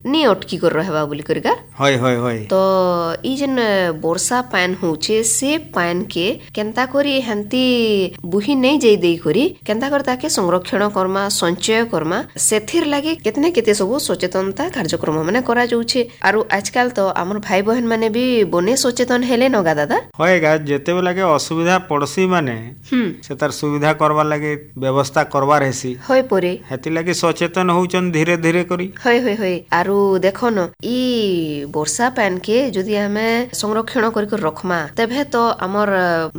नी अटकी कर रहबा बोली करगा होय होय होय तो ई जेन वर्षा पान होचे से पान के केंता करी हंती बुही नहीं जाई देई करी केंता कर ताके संरक्षण करमा संचय करमा सेथिर लागे केतने केते सब सचेतनता कार्यक्रम माने करा जाउछे आरो आजकल तो हमर भाई बहन माने भी बने सचेतन हेले नगा दादा होयगा जेते बेला के असुविधा पड़सी माने से तार सुविधा करबा लागे व्यवस्था करबार हेसी होय परे हेति लागे सचेतन होउचन धीरे धीरे करी होय होय होय आरो देखो न ई वर्षा पान के जदि हमें संरक्षण करिक रखमा तबे तो हमर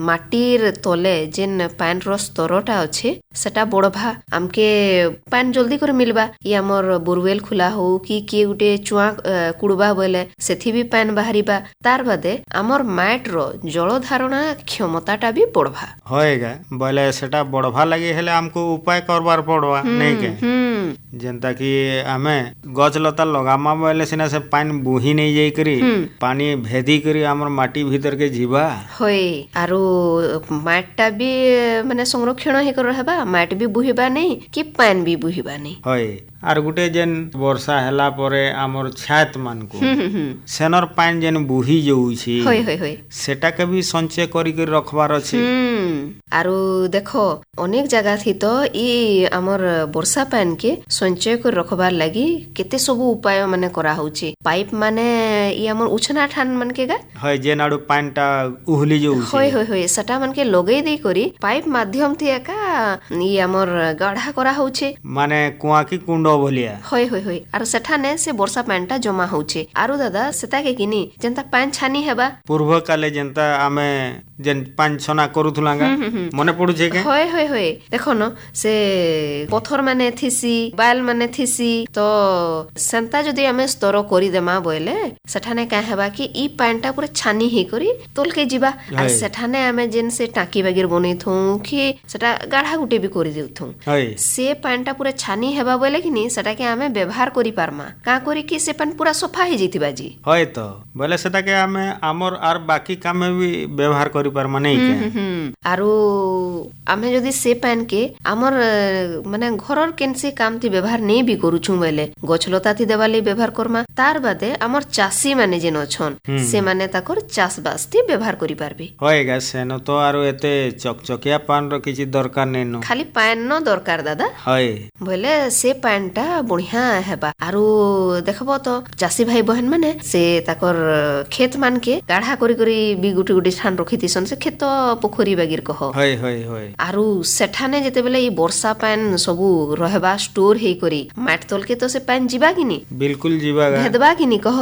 माटीर तले जेन पान रो स्तरटा अछि सेटा बड़भा हमके पान जल्दी कर मिलबा ई हमर बोरवेल खुला हो कि के गुटे चुआ कुड़बा बोले सेथि भी पान बाहरिबा तार बादे हमर माट रो जल धारणा क्षमताटा भी बड़भा होएगा बोले सेटा बड़भा लगे हेले हमको उपाय करबार पड़वा नहीं के जेंता कि आमे गछ लता लगामा बोले सिना से पानी बुही नहीं जाई करी पानी भेदी करी हमर माटी भीतर के जीवा होय आरो माटटा भी माने संरक्षण हे कर रहबा माट भी बुहिबा नहीं कि पान भी बुहिबा नहीं होय आर गुटे जेन वर्षा हैला परे हमर छात मान को सेनर पानी जेन बुही जाउछि होय होय होय सेटा के भी संचय करी के रखबार अछि आरो देखो अनेक जगह थी तो ई हमर वर्षा पान के संचय कर रखबार लागि केते सब उपाय माने करा होछि पाइप माने ई हमर उछना ठान मन के गा होय जेन आडू पानीटा उहली जाउछि होय होय होय सटा मन के लगै देई करी पाइप माध्यम थी एका ई हमर गाढ़ा करा होछि माने कुआ की कुंडो बोलिया होय होय होय आरो सेठा ने से वर्षा पानटा जमा होछि आरो दादा सेता के किनी जेंता पान छानी हेबा पूर्व काले जेंता आमे जेन पान छना करूथुलांगा मने पडुछे के होय होय होय देखो न से पत्थर माने थिसी बाल माने थिसी तो सेंता जदी हमें स्तर करी देमा बोले सेठाने का हेबा कि ई पानटा पूरा छानी हे करी तोल के जीवा आ सेठाने हमें जेन से टाकी बागिर बनेथु कि सेटा गाढ़ा गुटे भी करी देउथु से पानटा पूरा छानी हेबा बोले कि नी सेटा के हमें व्यवहार करी पारमा का करी कि से पान पूरा सफा हे जइतिबा जी होय तो बोले सेटा के हमें हमर आर बाकी काम में भी व्यवहार करी पारमा नहीं के आरो हमें जदी से पान के हमर माने घरर केनसे काम थी व्यवहार नहीं भी करूछु बोले गछलता थी देवाली व्यवहार करमा तार बादे हमर चासी माने जेन अछन से माने ताकर चास बास थी व्यवहार करी पारबे होयगा सेनो तो आरो एते चकचकिया पान रो किछि दरकार नै न खाली पान न दरकार दादा होय बोले से पानटा बढ़िया हेबा आरो देखबो तो चासी भाई बहन माने से ताकर खेत मान के गाढ़ा करी करी बी गुटी गुटी ठान रखितिसन से खेत पोखरी बागिर कह होय होय होय आरो सेठाने जेते बेले ई वर्षा पान सबु रहबा स्टोर हे करी माट तल के तो से पान जीवा किनी बिल्कुल जीवा भेदबा किनी कह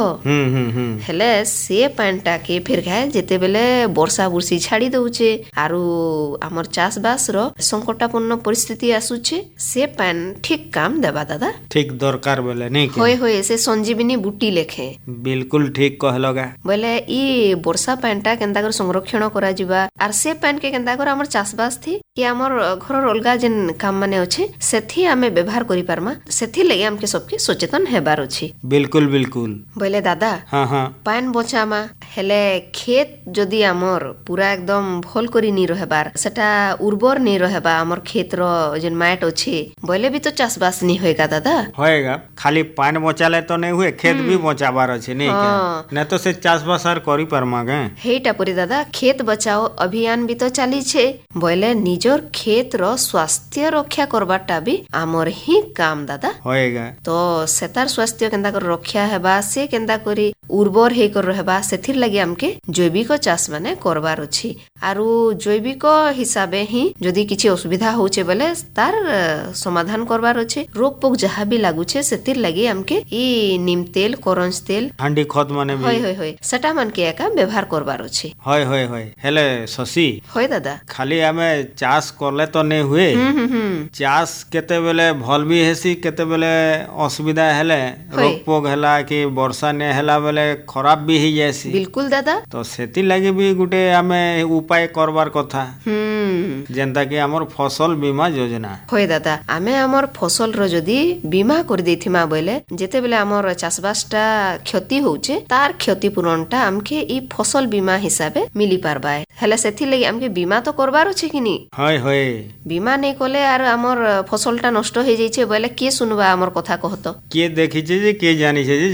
हेले से पानटा के फिर गाय जेते बेले वर्षा बुरसी छाड़ी दउचे आरो हमर चास बास रो संकटापूर्ण परिस्थिति आसुचे से पान ठीक काम देबा दादा ठीक दरकार बोले नहीं के होय होय से संजीवनी बुटी लेखे बिल्कुल ठीक कहलगा बोले ई वर्षा पानटा केंता कर संरक्षण करा जिबा आर से पान के केंता कर हमर चासबास थी कि हमर घर अलगा जेन काम माने अछि सेथि हमें व्यवहार करि पारमा सेथि लगे हमके सबके सचेतन हेबार अछि बिल्कुल बिल्कुल बोले दादा हां हां पान बचामा हेले खेत जदी हमर पूरा एकदम भल करी नी रहबार सेटा उर्वर नी रहबा हमर खेत रो जेन माट अछि बोले भी तो चासबास नी होएगा दादा होएगा खाली पान बचाले तो नहीं हुए खेत भी बचाबार अछि नहीं के न तो से चासबास आर करि पारमा गे हेटा परी दादा खेत बचाओ अभियान भी तो चाली छे बोले निजर खेत रो स्वास्थ्य रक्षा करबाटा भी हमर ही काम दादा होएगा तो सेतार स्वास्थ्य केंदा कर रक्षा हेबा से केंदा करी उर्वर हे कर रहबा सेथिर लागि हमके जैविक चाष माने करबार अछि आरो जैविक हिसाबे ही जदी किछि असुविधा होचे बोले तार समाधान करबार अछि रोग पोक जहा भी लागुचे सेथिर लागि हमके ई नीम तेल करंज तेल हांडी खत माने भी होय होय होय सेटा मन के एका व्यवहार करबार अछि होय होय होय हेले शशि होय दादा खाली हमें चाष करले तो नहीं हुए चाष केते बेले भल भी हेसी केते बेले असुविधा हेले रोग पोक हला कि वर्षा ने हला बेले खराब भी ही जैसी बिल्कुल दादा तो सेति लागि भी गुटे हमें उपाय करबार कथा जेंता कि हमर फसल बीमा योजना होय दादा हमें हमर फसल रो जदी बीमा कर देथिमा बोले जेते बेले हमर चासबासटा क्षति होचे तार क्षतिपूरणटा हमके ई फसल बीमा हिसाबे मिली पारबा हेले सेथि लागि हमके बीमा तो करबार छै कि नी होय होय बीमा नै कोले आर हमर फसलटा नष्ट हो जाइछे बोले के सुनबा हमर कथा कहत के देखि जे के जानि छै